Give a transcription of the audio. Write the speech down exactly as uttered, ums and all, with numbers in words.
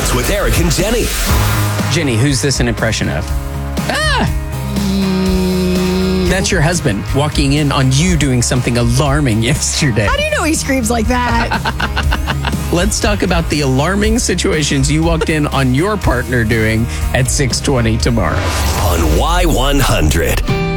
Mornings with Eric and Jenny. Jenny, who's this an impression of? Ah! That's your husband walking in on you doing something alarming yesterday. How do you know he screams like that? Let's talk about the alarming situations you walked in on your partner doing at six twenty tomorrow. On Y one hundred.